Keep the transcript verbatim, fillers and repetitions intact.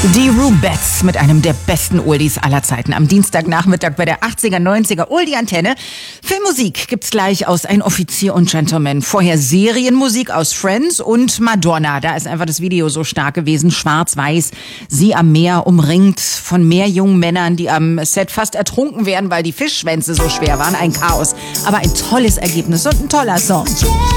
Die Rubettes mit einem der besten Oldies aller Zeiten am Dienstagnachmittag bei der achtziger, neunziger Oldie-Antenne. Filmmusik gibt's gleich aus Ein Offizier und Gentleman. Vorher Serienmusik aus Friends und Madonna. Da ist einfach das Video so stark gewesen. Schwarz-weiß, sie am Meer, umringt von mehr jungen Männern, die am Set fast ertrunken werden, weil die Fischschwänze so schwer waren. Ein Chaos. Aber ein tolles Ergebnis und ein toller Song.